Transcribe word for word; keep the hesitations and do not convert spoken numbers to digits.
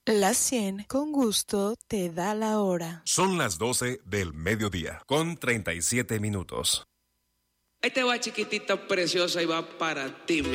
Las cien con gusto te da la hora. Son las doce del mediodía, con treinta y siete minutos. Ahí te va, chiquitita preciosa, y va para ti, mi